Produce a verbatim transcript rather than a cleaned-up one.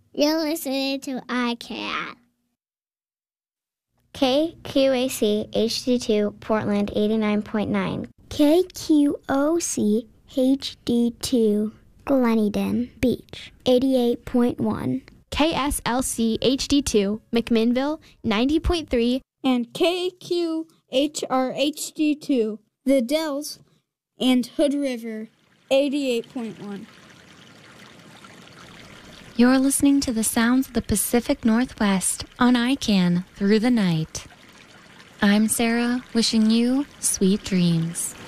You're listening to I C A N. K Q A C H D two Portland eighty-nine point nine. K Q O C H D two Gleneden Beach eighty-eight point one. K S L C H D two McMinnville ninety point three. And K Q H R H D two The Dells and Hood River eighty-eight point one. You're listening to the sounds of the Pacific Northwest on I C A N Through the Night. I'm Sarah, wishing you sweet dreams.